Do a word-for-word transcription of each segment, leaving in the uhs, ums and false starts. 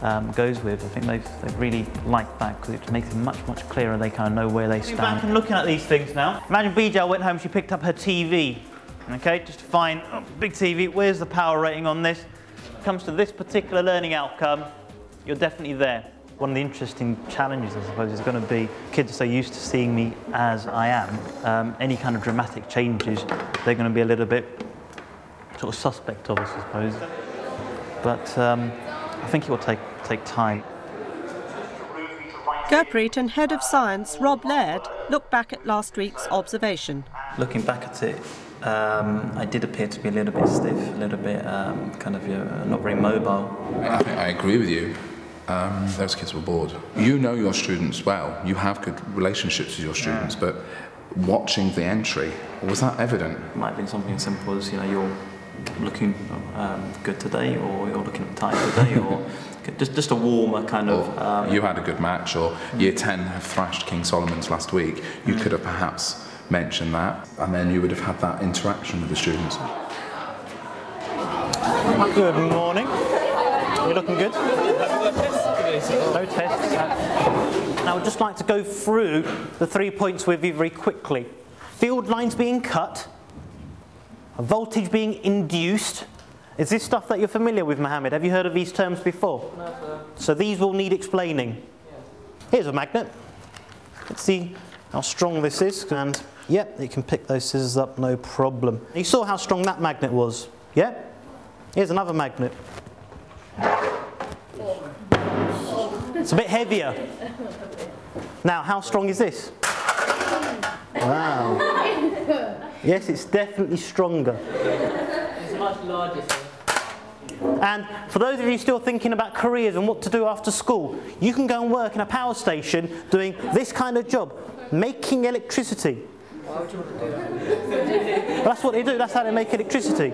um, goes with. I think they've, they've really liked that because it makes it much, much clearer. They kind of know where they stand. Back and looking at these things now. Imagine Bijal went home, she picked up her T V, okay, just to find, oh, big T V, where's the power rating on this? When it comes to this particular learning outcome, you're definitely there. One of the interesting challenges, I suppose, is going to be kids are so used to seeing me as I am. Um, any kind of dramatic changes, they're going to be a little bit sort of suspect of us, I suppose. But um, I think it will take, take time. Gurpreet and Head of Science Rob Laird looked back at last week's observation. Looking back at it, um, I did appear to be a little bit stiff, a little bit um, kind of uh, not very mobile. I think I agree with you. Um, those kids were bored. You know your students well, you have good relationships with your students, but watching the entry, was that evident? It might have been something as simple as, you know, you're looking um, good today, or you're looking tired today, or just, just a warmer kind of... Um, you had a good match, or year ten have thrashed King Solomon's last week. You mm. could have perhaps mentioned that, and then you would have had that interaction with the students. Good morning. You're looking good? No tests. Now I'd just like to go through the three points with you very quickly. Field lines being cut, a voltage being induced. Is this stuff that you're familiar with, Mohammed? Have you heard of these terms before? No, sir. So these will need explaining. Yeah. Here's a magnet. Let's see how strong this is. And yep, you can pick those scissors up, no problem. You saw how strong that magnet was, yeah? Here's another magnet. It's a bit heavier. Now, how strong is this? Wow. Yes, it's definitely stronger. It's much larger. And for those of you still thinking about careers and what to do after school, you can go and work in a power station doing this kind of job, making electricity. Well, that's what they do, that's how they make electricity.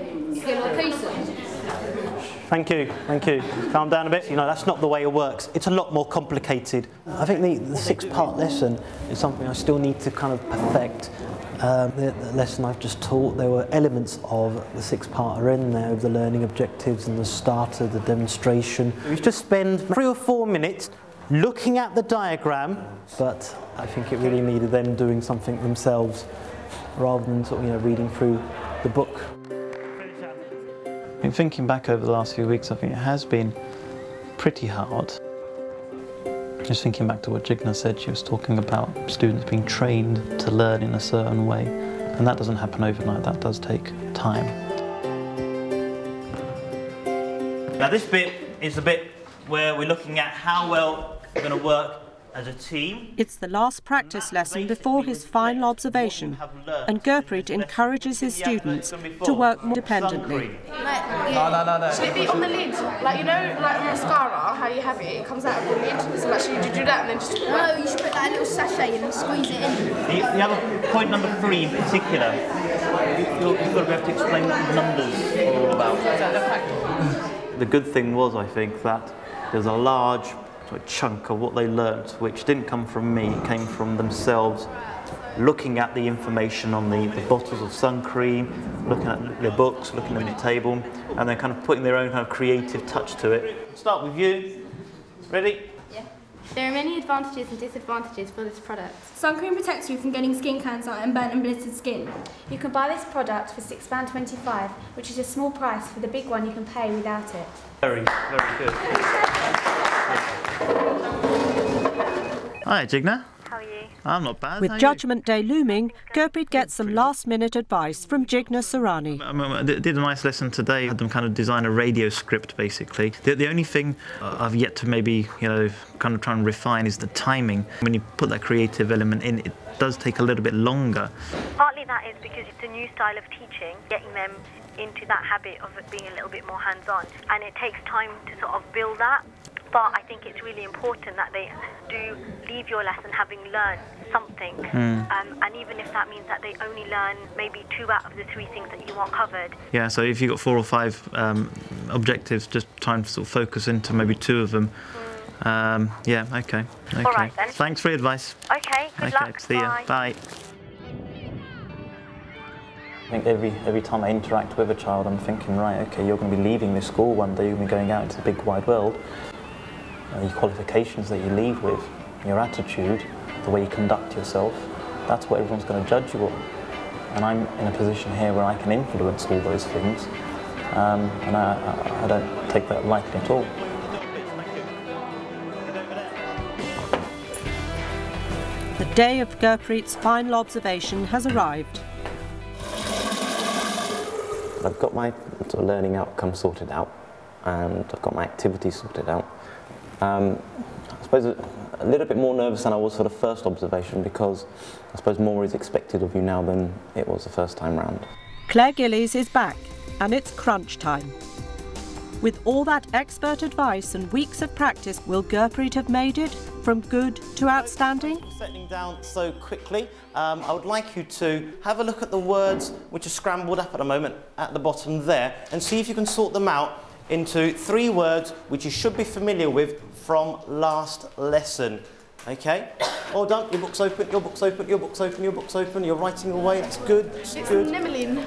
Thank you, thank you. Calm down a bit. You know, that's not the way it works. It's a lot more complicated. I think the, the six-part lesson is something I still need to kind of perfect. Um, the, the lesson I've just taught, there were elements of the six-parter in there, of the learning objectives and the starter, the demonstration. We just spend three or four minutes looking at the diagram, but I think it really needed them doing something themselves rather than sort of, you know, reading through the book. In thinking back over the last few weeks, I think it has been pretty hard. Just thinking back to what Jigna said, she was talking about students being trained to learn in a certain way, and that doesn't happen overnight, that does take time. Now this bit is the bit where we're looking at how well we're going to work as a team. It's the last practice lesson before his final observation, and Gurpreet encourages his students to work more independently. Like, yeah. No, no, no, no. Should it be on the lid? Like, you know, like mascara, how you have it, it comes out of the lid. So like, should you do that and then just... No, you should put that in a little sachet and then squeeze it in. The, the other point number three in particular, you've got to be able to explain what the numbers are all about. The good thing was, I think, that there's a large sort of chunk of what they learnt, which didn't come from me, it came from themselves, looking at the information on the, the bottles of sun cream, looking at their books, looking at the table, and then kind of putting their own kind of creative touch to it. Start with you. Ready? Yeah. There are many advantages and disadvantages for this product. Sun cream protects you from getting skin cancer and burnt and blistered skin. You can buy this product for six pounds twenty-five, which is a small price for the big one you can pay without it. Very, very good. Hi, Jigna. How are you? I'm not bad. With Judgment Day looming, Gurpreet gets some last-minute advice from Jigna Surani. I did a nice lesson today. I had them kind of design a radio script, basically. The, the only thing I've yet to maybe, you know, kind of try and refine is the timing. When you put that creative element in, it does take a little bit longer. Partly that is because it's a new style of teaching, getting them into that habit of being a little bit more hands-on, and it takes time to sort of build that. But I think it's really important that they do leave your lesson having learned something, mm. um, and even if that means that they only learn maybe two out of the three things that you want covered. Yeah, so if you've got four or five um, objectives, just try and sort of focus into maybe two of them. Mm. Um, yeah, okay. okay. All right, then. Thanks for your advice. Okay, good okay, luck. See ya. Bye. Bye. I think every, every time I interact with a child, I'm thinking, right, okay, you're going to be leaving this school one day, you're going to be going out into the big wide world. Uh, your qualifications that you leave with, your attitude, the way you conduct yourself, that's what everyone's going to judge you on. And I'm in a position here where I can influence all those things, um, and I, I, I don't take that lightly at all. The day of Gurpreet's final observation has arrived. I've got my sort of learning outcome sorted out, and I've got my activities sorted out. Um, I suppose a, a little bit more nervous than I was for the first observation, because I suppose more is expected of you now than it was the first time round. Claire Gillies is back, and it's crunch time. With all that expert advice and weeks of practice, will Gurpreet have made it from good to outstanding? Settling down so quickly, um, I would like you to have a look at the words which are scrambled up at the moment at the bottom there, and see if you can sort them out into three words which you should be familiar with from last lesson. Okay? All done. Your book's open, your book's open, your book's open, your book's open. You're writing away. That's good. That's it's good. Nemelin.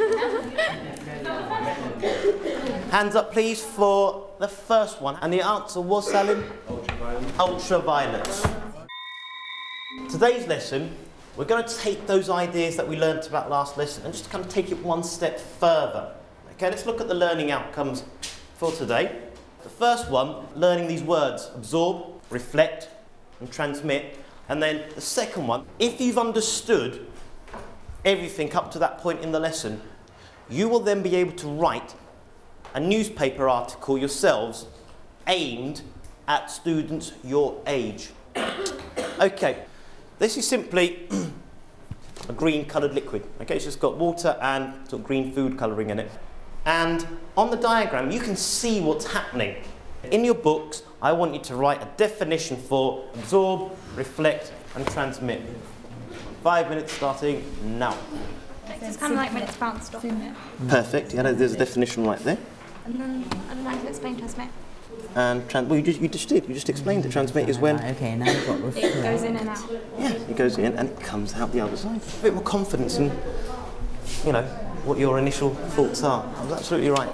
Hands up, please, for the first one. And the answer was, Salim? Ultraviolet. Ultraviolet. Today's lesson, we're going to take those ideas that we learnt about last lesson and just kind of take it one step further. Okay, let's look at the learning outcomes for today. The first one, learning these words: absorb, reflect, and transmit. And then the second one, if you've understood everything up to that point in the lesson, you will then be able to write a newspaper article yourselves aimed at students your age. Okay, this is simply a green coloured liquid. Okay, it's just got water and sort of green food colouring in it. And on the diagram, you can see what's happening. In your books, I want you to write a definition for absorb, reflect, and transmit. Five minutes starting now. It's kind of like when it's bounced off. Perfect. Yeah, there's a definition right there. And then I'd like to explain transmit. And trans well, you just, you just did. You just explained that transmit is when Okay, now you've got reflect. It goes in and out. yeah, it goes in and it comes out the other side. A bit more confidence in, you know, what your initial thoughts are. That's absolutely right.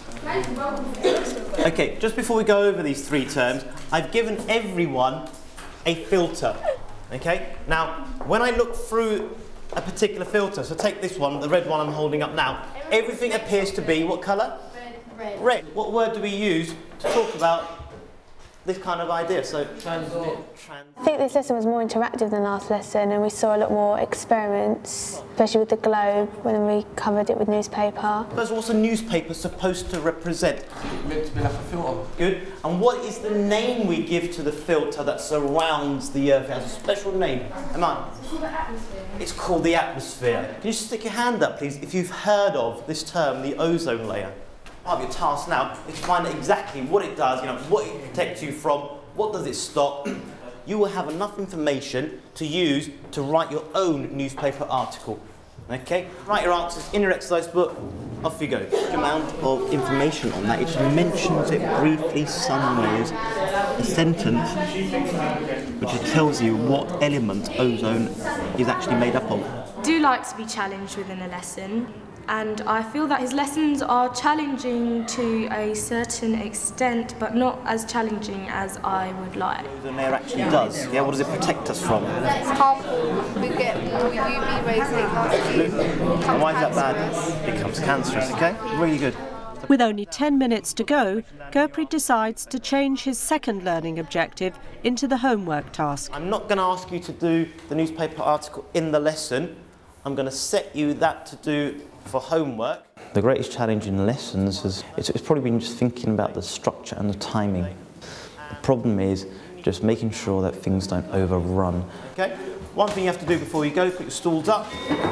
Okay, just before we go over these three terms, I've given everyone a filter. Okay. Now, when I look through a particular filter, so take this one, the red one I'm holding up now, everything appears to be what colour? Red. Red. What word do we use to talk about this kind of idea? So, transmit. I think this lesson was more interactive than last lesson, and we saw a lot more experiments, especially with the globe when we covered it with newspaper. But what's a newspaper supposed to represent? It's meant to be like a filter. Good. And what is the name we give to the filter that surrounds the Earth? It has a special name. Am I? It's called the atmosphere. It's called the atmosphere. Can you stick your hand up, please, if you've heard of this term, the ozone layer? Part of your task now is to find out exactly what it does, you know, what it protects you from, what does it stop. You will have enough information to use to write your own newspaper article. Okay? Write your answers in your exercise book. Off you go. Huge amount of information on that. It just mentions it briefly, summaries a sentence which just tells you what element ozone is actually made up of. I do like to be challenged within a lesson, and I feel that his lessons are challenging to a certain extent, but not as challenging as I would like. Ozone layer actually does. Yeah, what does it protect us from? It's harmful. We get more U V rays and it can't And why is that bad? It becomes cancerous, okay? Really good. With only ten minutes to go, Gurpreet decides to change his second learning objective into the homework task. I'm not going to ask you to do the newspaper article in the lesson. I'm going to set you that to do for homework. The greatest challenge in lessons is it's, it's probably been just thinking about the structure and the timing. The problem is just making sure that things don't overrun. Okay, one thing you have to do before you go, put your stools up.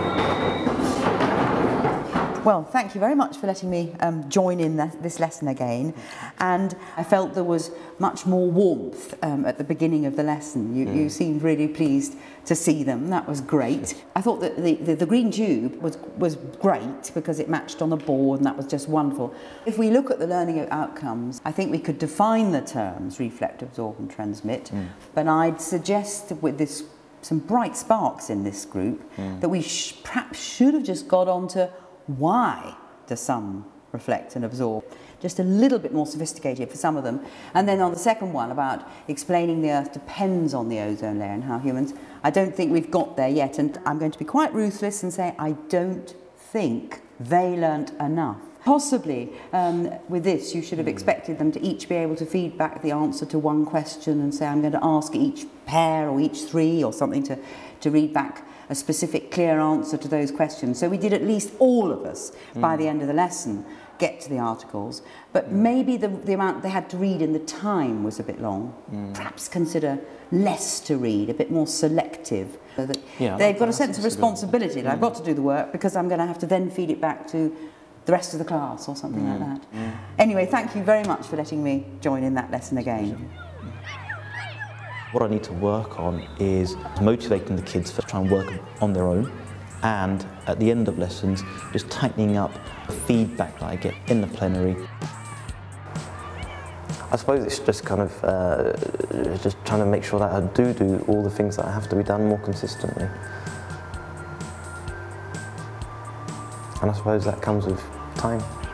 Well, thank you very much for letting me um, join in the, this lesson again. And I felt there was much more warmth um, at the beginning of the lesson. You, mm. you seemed really pleased to see them. That was great. I thought that the, the, the green tube was, was great because it matched on the board, and that was just wonderful. If we look at the learning outcomes, I think we could define the terms reflect, absorb and transmit. Mm. But I'd suggest with this some bright sparks in this group mm. that we sh perhaps should have just got on to why does some reflect and absorb. Just a little bit more sophisticated for some of them. And then on the second one about explaining the Earth depends on the ozone layer and how humans, I don't think we've got there yet. And I'm going to be quite ruthless and say I don't think they learnt enough. Possibly um, with this you should have expected them to each be able to feed back the answer to one question and say I'm going to ask each pair or each three or something to, to read back a specific clear answer to those questions. So we did at least all of us mm. by the end of the lesson get to the articles, but mm. maybe the, the amount they had to read in the time was a bit long. Mm. Perhaps consider less to read, a bit more selective. So that yeah, they've got a sense of responsibility that mm. I've got to do the work because I'm going to have to then feed it back to the rest of the class or something mm. like that. Mm. Anyway, thank you very much for letting me join in that lesson again. What I need to work on is motivating the kids to try and work on their own, and at the end of lessons just tightening up the feedback that I get in the plenary. I suppose it's just kind of uh, just trying to make sure that I do do all the things that have to be done more consistently. And I suppose that comes with time.